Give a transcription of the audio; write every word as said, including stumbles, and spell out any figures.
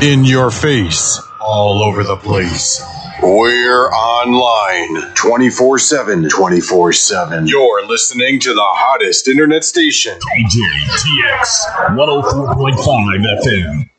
In your face, all over the place. We're online twenty-four seven. twenty-four seven. You're listening to the hottest internet station. D J T X one oh four point five F M.